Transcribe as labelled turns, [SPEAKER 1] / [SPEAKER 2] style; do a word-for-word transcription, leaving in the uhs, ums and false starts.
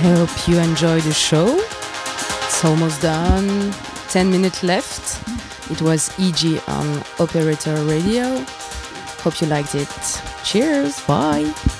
[SPEAKER 1] Hope you enjoy the show. It's almost done. ten minutes left. It was E G on Operator Radio. Hope you liked it. Cheers. Bye.